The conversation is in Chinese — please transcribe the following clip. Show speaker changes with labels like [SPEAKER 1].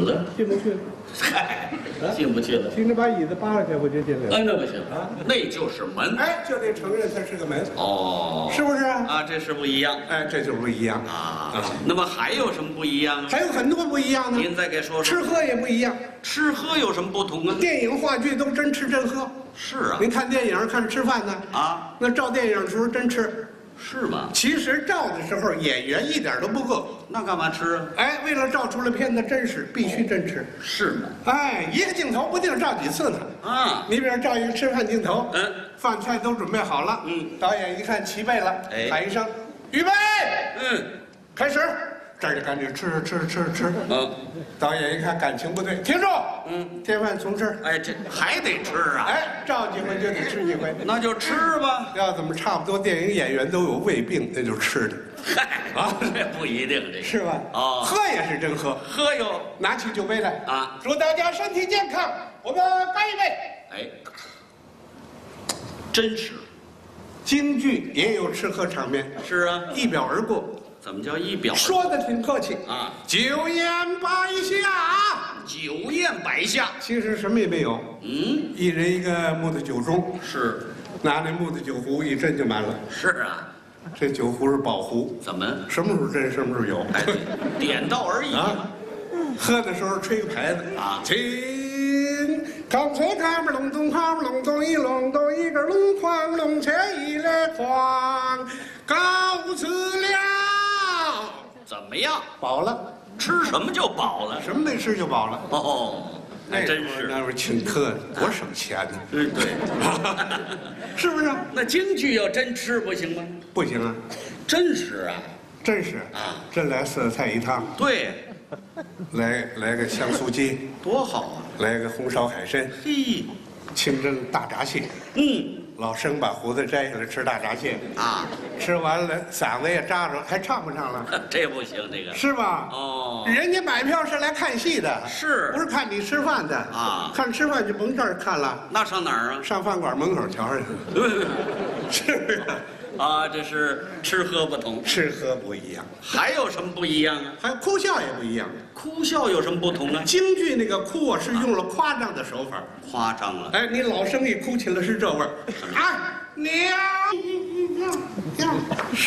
[SPEAKER 1] 么了？
[SPEAKER 2] 进不去了。
[SPEAKER 1] 嗨，进不去了。
[SPEAKER 2] 听着把椅子扒拉开，我就进来了。
[SPEAKER 1] 那不行啊，那就是门。
[SPEAKER 2] 哎，就得承认它是个门，
[SPEAKER 1] 哦，
[SPEAKER 2] 是不是啊？
[SPEAKER 1] 啊，这是不一样
[SPEAKER 2] 哎，这就不一样。
[SPEAKER 1] 啊。那么还有什么不一样啊？
[SPEAKER 2] 还有很多不一样呢。
[SPEAKER 1] 您再给说说。
[SPEAKER 2] 吃喝也不一样，
[SPEAKER 1] 吃喝有什么不同啊？
[SPEAKER 2] 电影话剧都真吃真喝。
[SPEAKER 1] 是啊。
[SPEAKER 2] 您看电影看吃饭呢？
[SPEAKER 1] 啊，
[SPEAKER 2] 那照电影的时候真吃。
[SPEAKER 1] 是吗？
[SPEAKER 2] 其实照的时候演员一点都不饿。
[SPEAKER 1] 那干嘛吃啊？
[SPEAKER 2] 哎，为了照出来片子真实，必须真吃。
[SPEAKER 1] 是吗？
[SPEAKER 2] 哎，一个镜头不定照几次呢。
[SPEAKER 1] 啊，
[SPEAKER 2] 你比如照一个吃饭镜头，饭菜都准备好了，导演一看齐备了，
[SPEAKER 1] 哎
[SPEAKER 2] 喊一声预备，开始，这儿就赶紧吃。导演一看感情不对，停住，添饭从吃。
[SPEAKER 1] 哎，这还得吃啊？
[SPEAKER 2] 哎，照几回就得吃几回。
[SPEAKER 1] 那就吃吧。
[SPEAKER 2] 要怎么差不多电影演员都有胃病，那就吃的。
[SPEAKER 1] 嗨啊，这不一定，这
[SPEAKER 2] 是吧？
[SPEAKER 1] 哦，
[SPEAKER 2] 喝也是真喝，
[SPEAKER 1] 喝哟
[SPEAKER 2] 拿起酒杯来
[SPEAKER 1] 啊！
[SPEAKER 2] 祝大家身体健康，我们干一杯。
[SPEAKER 1] 哎，真实。
[SPEAKER 2] 京剧也有吃喝场面，
[SPEAKER 1] 是啊，
[SPEAKER 2] 一表而过。
[SPEAKER 1] 怎么叫一表？
[SPEAKER 2] 说的挺客气
[SPEAKER 1] 啊，
[SPEAKER 2] 酒宴摆下，
[SPEAKER 1] 酒宴摆下，
[SPEAKER 2] 其实什么也没有。一人一个木头酒盅，
[SPEAKER 1] 是，
[SPEAKER 2] 拿那木头酒壶一斟就满了。
[SPEAKER 1] 是啊，
[SPEAKER 2] 这酒壶是宝壶，
[SPEAKER 1] 怎么？
[SPEAKER 2] 什么时候斟什么时候有。
[SPEAKER 1] 哎，点到而已
[SPEAKER 2] 啊，喝的时候吹个牌子
[SPEAKER 1] 啊，
[SPEAKER 2] 请康吹卡不隆咚卡不隆咚一隆咚一个隆哐隆切一来哐，告辞了。
[SPEAKER 1] 怎么样？
[SPEAKER 2] 饱了，
[SPEAKER 1] 吃什么就饱了？
[SPEAKER 2] 什么没吃就饱了。
[SPEAKER 1] 哦，那真是。
[SPEAKER 2] 那会儿请客多省钱呢。
[SPEAKER 1] 对，
[SPEAKER 2] 是不是？
[SPEAKER 1] 那京剧要真吃不行吗？
[SPEAKER 2] 不行啊，
[SPEAKER 1] 真实啊！
[SPEAKER 2] 真是
[SPEAKER 1] 啊，
[SPEAKER 2] 真来四菜一汤，
[SPEAKER 1] 对，
[SPEAKER 2] 来个香酥鸡，
[SPEAKER 1] 多好啊！
[SPEAKER 2] 来个红烧海参，
[SPEAKER 1] 嘿，
[SPEAKER 2] 清蒸大闸蟹。老生把胡子摘下来吃大闸蟹
[SPEAKER 1] 啊，
[SPEAKER 2] 吃完了嗓子也扎着，还唱不上了？
[SPEAKER 1] 这不行，这个
[SPEAKER 2] 是吧？
[SPEAKER 1] 哦，
[SPEAKER 2] 人家买票是来看戏的，
[SPEAKER 1] 是
[SPEAKER 2] 不是看你吃饭的
[SPEAKER 1] 啊？
[SPEAKER 2] 看吃饭就甭这儿看了，
[SPEAKER 1] 那上哪儿啊？
[SPEAKER 2] 上饭馆门口瞧瞧去。是不是？
[SPEAKER 1] 啊，这是吃喝不同，
[SPEAKER 2] 吃喝不一样，
[SPEAKER 1] 还有什么不一样啊？
[SPEAKER 2] 还有哭笑也不一样。
[SPEAKER 1] 哭笑有什么不同啊？
[SPEAKER 2] 京剧那个哭啊，是用了夸张的手法，
[SPEAKER 1] 夸张了。
[SPEAKER 2] 哎，你老生一哭起来是这味儿，啊，娘。